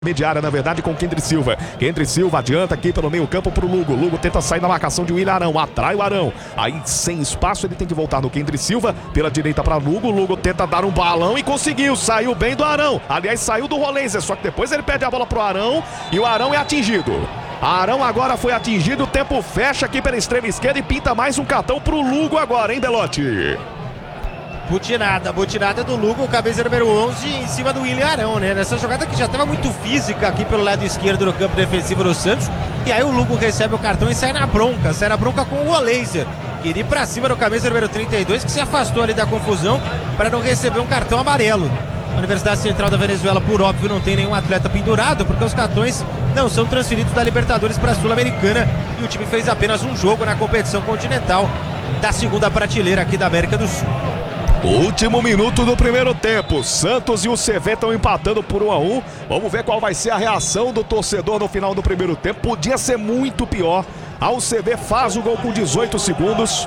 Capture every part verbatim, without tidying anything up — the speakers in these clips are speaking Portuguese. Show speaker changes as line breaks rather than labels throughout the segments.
Mediária, na verdade, com Kendry Silva. Kendry Silva adianta aqui pelo meio campo pro Lugo. Lugo tenta sair da marcação de William Arão. Atrai o Arão. Aí, sem espaço, ele tem que voltar no Kendry Silva. Pela direita para Lugo. Lugo tenta dar um balão e conseguiu. Saiu bem do Arão. Aliás, saiu do Rolenzer. Só que depois ele perde a bola pro Arão. E o Arão é atingido. Arão agora foi atingido. O tempo fecha aqui pela extrema esquerda e pinta mais um cartão pro Lugo agora, hein, Belotti?
Butinada, butinada do Lugo, cabeça número onze em cima do William Arão, né? Nessa jogada que já estava muito física aqui pelo lado esquerdo do campo defensivo do Santos. E aí o Lugo recebe o cartão e sai na bronca, sai na bronca com o Rolenzer. Queria ir pra cima do camisa número trinta e dois, que se afastou ali da confusão para não receber um cartão amarelo. A Universidade Central da Venezuela, por óbvio, não tem nenhum atleta pendurado, porque os cartões não são transferidos da Libertadores para a Sul-Americana. E o time fez apenas um jogo na competição continental da segunda prateleira aqui da América do Sul.
Último minuto do primeiro tempo. Santos e o C V estão empatando por um a um. Vamos ver qual vai ser a reação do torcedor no final do primeiro tempo. Podia ser muito pior. A U C V faz o gol com dezoito segundos.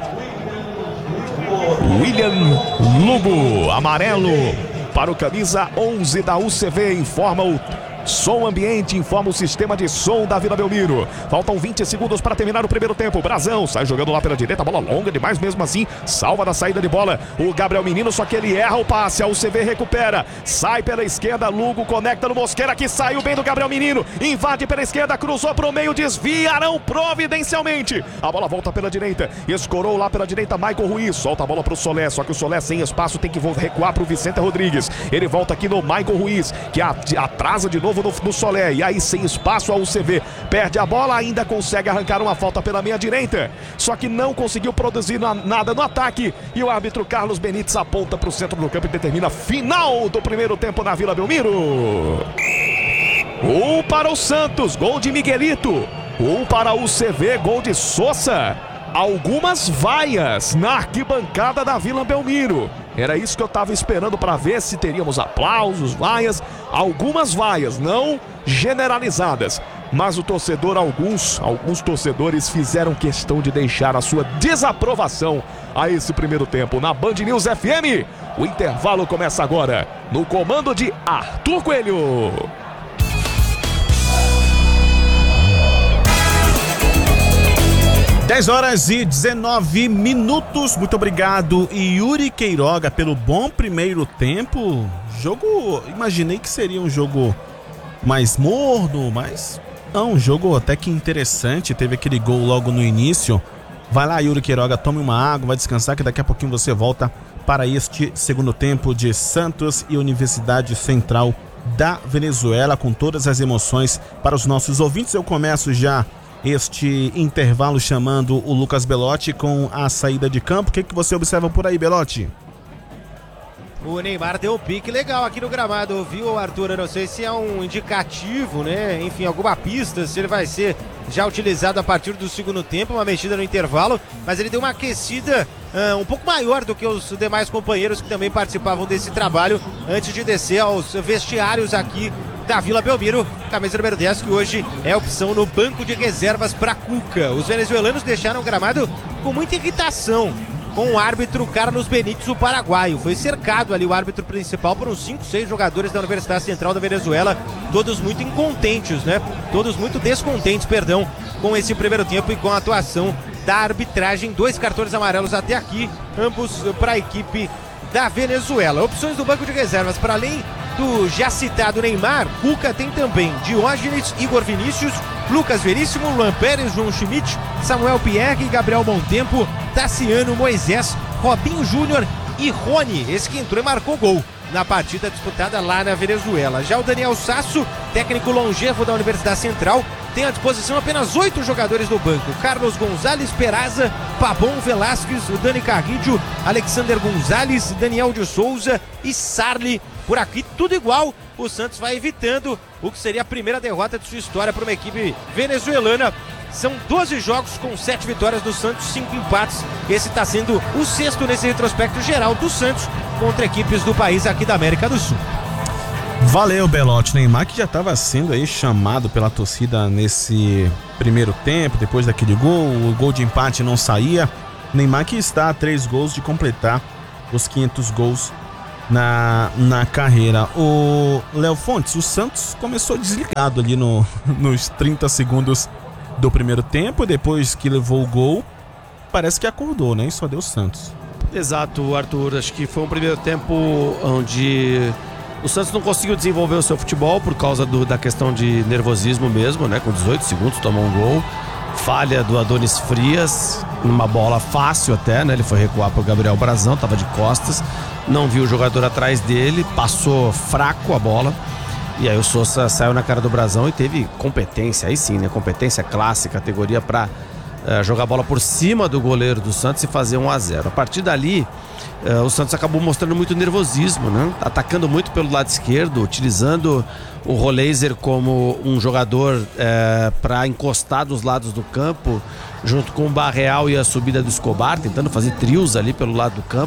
William Lugo, amarelo para o camisa onze da U C V, informa o som ambiente, informa o sistema de som da Vila Belmiro. Faltam vinte segundos para terminar o primeiro tempo. Brazão sai jogando lá pela direita, bola longa demais, mesmo assim salva da saída de bola o Gabriel Menino, só que ele erra o passe. A U C V recupera, sai pela esquerda, Lugo conecta no Mosqueira, que saiu bem do Gabriel Menino, invade pela esquerda, cruzou pro meio, desvia Arão providencialmente. A bola volta pela direita, escorou lá pela direita Michael Ruiz, solta a bola pro Solé, só que o Solé sem espaço tem que recuar pro Vicente Rodrigues. Ele volta aqui no Michael Ruiz, que atrasa de novo No, no Solé, e aí sem espaço a U C V perde a bola, ainda consegue arrancar uma falta pela meia direita, só que não conseguiu produzir na, nada no ataque, e o árbitro Carlos Benites aponta para o centro do campo e determina final do primeiro tempo na Vila Belmiro. Um para o Santos, gol de Miguelito. Um para a U C V, gol de Sousa. Algumas vaias na arquibancada da Vila Belmiro. Era isso que eu estava esperando para ver se teríamos aplausos, vaias. Algumas vaias, não generalizadas. Mas o torcedor, alguns, alguns torcedores fizeram questão de deixar a sua desaprovação a esse primeiro tempo. Na Band News F M, o intervalo começa agora, no comando de Arthur Coelho.
dez horas e dezenove minutos. Muito obrigado, Yuri Queiroga, pelo bom primeiro tempo. Jogo, imaginei que seria um jogo mais morno, mas não, um jogo até que interessante. Teve aquele gol logo no início. Vai lá, Yuri Queiroga, tome uma água, vai descansar, que daqui a pouquinho você volta para este segundo tempo de Santos e Universidade Central da Venezuela, com todas as emoções para os nossos ouvintes. Eu começo já este intervalo chamando o Lucas Belotti com a saída de campo. O que, que você observa por aí, Belotti?
O Neymar deu um pique legal aqui no gramado, viu, Arthur? Eu não sei se é um indicativo, né? Enfim, alguma pista, se ele vai ser já utilizado a partir do segundo tempo, uma mexida no intervalo, mas ele deu uma aquecida uh, um pouco maior do que os demais companheiros que também participavam desse trabalho antes de descer aos vestiários aqui da Vila Belmiro. Camisa número dez, que hoje é opção no banco de reservas para Cuca. Os venezuelanos deixaram o gramado com muita irritação com o árbitro Carlos Benites, o paraguaio. Foi cercado ali o árbitro principal por uns cinco, seis jogadores da Universidade Central da Venezuela, todos muito incontentes, né? Todos muito descontentes, perdão, com esse primeiro tempo e com a atuação da arbitragem. Dois cartões amarelos até aqui, ambos para a equipe da Venezuela. Opções do banco de reservas, para além do já citado Neymar, Cuca tem também Diógenes, Igor Vinícius, Lucas Veríssimo, Luan Pérez, João Schmidt, Samuel Pierre, Gabriel Montempo, Tassiano, Moisés, Robinho Júnior e Rony, esse que entrou e marcou gol na partida disputada lá na Venezuela. Já o Daniel Sasso, técnico longevo da Universidade Central, tem à disposição apenas oito jogadores do banco: Carlos Gonzalez, Peraza, Pabon Velasquez, o Dani Carrillo, Alexander Gonzalez, Daniel de Souza e Sarli. Por aqui tudo igual. O Santos vai evitando o que seria a primeira derrota de sua história para uma equipe venezuelana. São doze jogos com sete vitórias do Santos, cinco empates. Esse está sendo o sexto nesse retrospecto geral do Santos contra equipes do país aqui da América do Sul.
Valeu, Belotti. Neymar, que já estava sendo aí chamado pela torcida nesse primeiro tempo, depois daquele gol, o gol de empate não saía. Neymar, que está a três gols de completar os quinhentos gols na, na carreira. O Léo Fontes, o Santos começou desligado ali no, nos trinta segundos do primeiro tempo, depois que levou o gol, parece que acordou, né? E só deu o Santos.
Exato, Arthur. Acho que foi um primeiro tempo onde o Santos não conseguiu desenvolver o seu futebol por causa do, da questão de nervosismo mesmo, né? Com dezoito segundos tomou um gol. Falha do Adonis Frias, numa bola fácil até, né? Ele foi recuar pro Gabriel Brazão, tava de costas, não viu o jogador atrás dele, passou fraco a bola. E aí o Sousa saiu na cara do Brazão e teve competência, aí sim, né? Competência clássica, categoria para uh, jogar a bola por cima do goleiro do Santos e fazer um a zero. A partir dali, uh, o Santos acabou mostrando muito nervosismo, né? Atacando muito pelo lado esquerdo, utilizando o Roleiser como um jogador uh, para encostar dos lados do campo, junto com o Barreal e a subida do Escobar, tentando fazer trios ali pelo lado do campo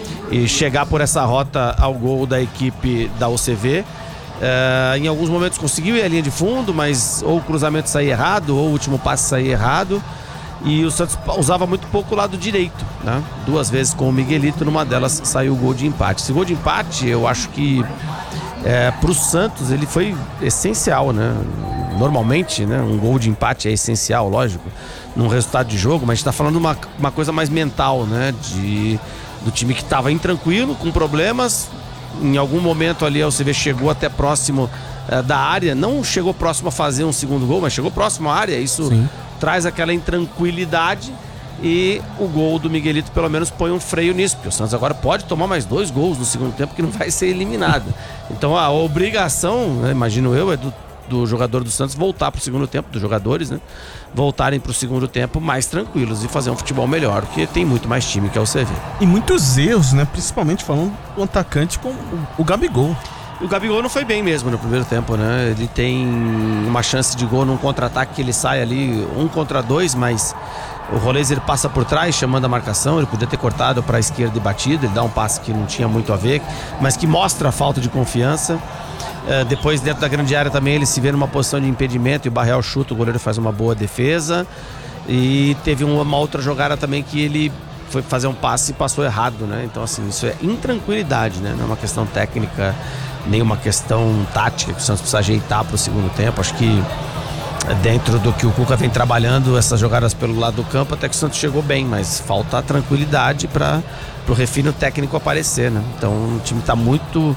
e chegar por essa rota ao gol da equipe da U C V. Uh, em alguns momentos conseguiu ir à linha de fundo, mas ou o cruzamento saía errado, ou o último passe saía errado. E o Santos usava muito pouco o lado direito, né? Duas vezes com o Miguelito, numa delas saiu o gol de empate. Esse gol de empate, eu acho que é, para o Santos ele foi essencial, né? Normalmente, né, um gol de empate é essencial, lógico, num resultado de jogo, mas a gente está falando uma, uma coisa mais mental, né? De, do time que estava intranquilo, com problemas. Em algum momento ali a U C V chegou até próximo uh, da área, não chegou próximo a fazer um segundo gol, mas chegou próximo à área. Isso Sim. traz aquela intranquilidade e o gol do Miguelito pelo menos põe um freio nisso, porque o Santos agora pode tomar mais dois gols no segundo tempo que não vai ser eliminado. Então a obrigação, né, imagino eu, é do, do jogador do Santos voltar para o segundo tempo, dos jogadores, né, voltarem para o segundo tempo mais tranquilos e fazer um futebol melhor, porque tem muito mais time que a U C V.
E muitos erros, né? Principalmente falando do atacante com o, o Gabigol.
O Gabigol não foi bem mesmo no primeiro tempo, né? Ele tem uma chance de gol num contra-ataque que ele sai ali um contra dois, mas o Roleiser passa por trás chamando a marcação. Ele podia ter cortado para a esquerda e batido, ele dá um passe que não tinha muito a ver, mas que mostra a falta de confiança. Uh, depois, dentro da grande área também, ele se vê numa posição de impedimento e o Barreal chuta, o goleiro faz uma boa defesa. E teve uma, uma outra jogada também que ele foi fazer um passe e passou errado, né? Então, assim, isso é intranquilidade, né? Não é uma questão técnica, nem uma questão tática que o Santos precisa ajeitar para o segundo tempo. Acho que dentro do que o Cuca vem trabalhando, essas jogadas pelo lado do campo, até que o Santos chegou bem, mas falta tranquilidade para o refino técnico aparecer, né? Então, o time está muito...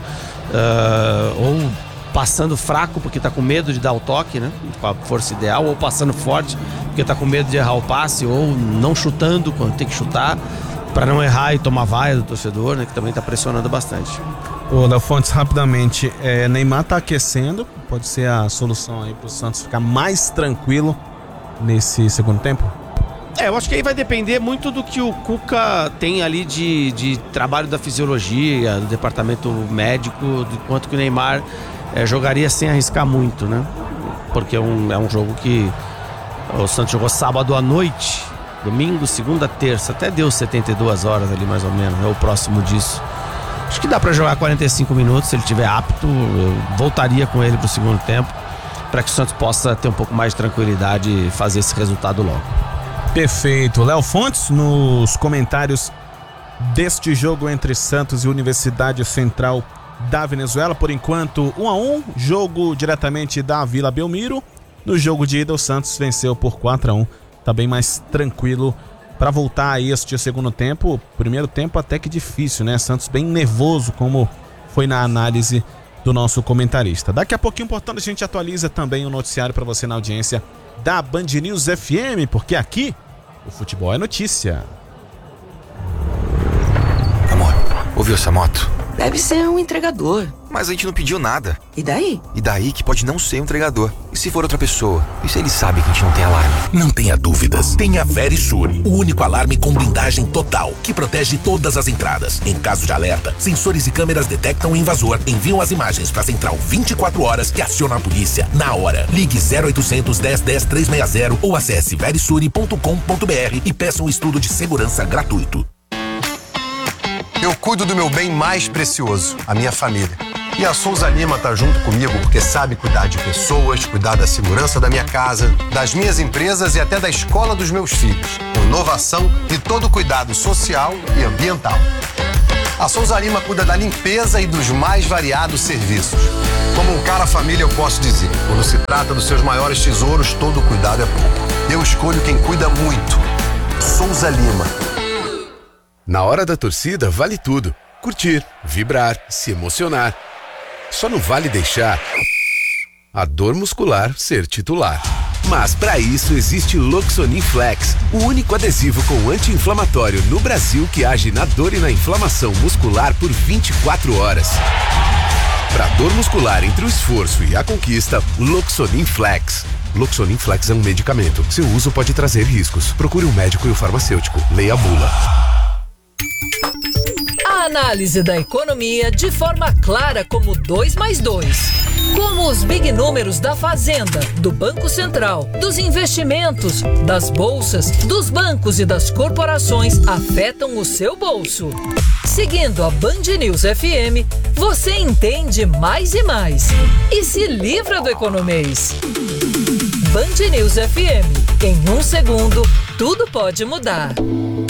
Uh, ou passando fraco porque tá com medo de dar o toque, né, com a força ideal, ou passando forte porque tá com medo de errar o passe, ou não chutando quando tem que chutar para não errar e tomar vaia do torcedor, né, que também tá pressionando bastante.
Ô, Léo Fontes, rapidamente, é, Neymar tá aquecendo, pode ser a solução aí pro Santos ficar mais tranquilo nesse segundo tempo?
É, eu acho que aí vai depender muito do que o Cuca tem ali de, de trabalho da fisiologia, do departamento médico, de quanto que o Neymar é, jogaria sem arriscar muito, né? Porque é um, é um jogo que o Santos jogou sábado à noite, domingo, segunda, terça, até deu setenta e duas horas ali mais ou menos, é o próximo disso. Acho que dá pra jogar quarenta e cinco minutos, se ele estiver apto, eu voltaria com ele pro segundo tempo, para que o Santos possa ter um pouco mais de tranquilidade e fazer esse resultado logo.
Perfeito. Léo Fontes nos comentários deste jogo entre Santos e Universidade Central da Venezuela. Por enquanto, um a um, jogo diretamente da Vila Belmiro. No jogo de ida, o Santos venceu por quatro a um. Tá bem mais tranquilo para voltar a este segundo tempo. Primeiro tempo até que difícil, né? Santos bem nervoso, como foi na análise do nosso comentarista. Daqui a pouquinho, portanto, a gente atualiza também o noticiário para você na audiência da Band News F M, porque aqui o futebol é notícia.
Amor, ouviu essa moto?
Deve ser um entregador.
Mas a gente não pediu nada.
E daí?
E daí que pode não ser um entregador. E se for outra pessoa? E se ele sabe que a gente não tem alarme?
Não tenha dúvidas. Tenha Verisure, o único alarme com blindagem total, que protege todas as entradas. Em caso de alerta, sensores e câmeras detectam o invasor, enviam as imagens para a central vinte e quatro horas e aciona a polícia na hora. Ligue zero oitocentos, dez, dez, trezentos e sessenta ou acesse verisure ponto com ponto br e peça um estudo de segurança gratuito.
Eu cuido do meu bem mais precioso, a minha família. E a Souza Lima tá junto comigo porque sabe cuidar de pessoas, cuidar da segurança da minha casa, das minhas empresas e até da escola dos meus filhos. Com inovação e todo cuidado social e ambiental. A Souza Lima cuida da limpeza e dos mais variados serviços. Como um cara família, eu posso dizer, quando se trata dos seus maiores tesouros, todo cuidado é pouco. Eu escolho quem cuida muito. Souza Lima.
Na hora da torcida, vale tudo. Curtir, vibrar, se emocionar. Só não vale deixar a dor muscular ser titular. Mas para isso existe Loxonin Flex, o único adesivo com anti-inflamatório no Brasil que age na dor e na inflamação muscular por vinte e quatro horas. Para dor muscular entre o esforço e a conquista, Loxonin Flex. Loxonin Flex é um medicamento. Seu uso pode trazer riscos. Procure um médico e o farmacêutico. Leia a bula.
A análise da economia de forma clara como dois mais dois. Como os big números da Fazenda, do Banco Central, dos investimentos, das bolsas, dos bancos e das corporações afetam o seu bolso. Seguindo a Band News F M, você entende mais e mais. E se livra do economês. Band News F M. Em um segundo, tudo pode mudar.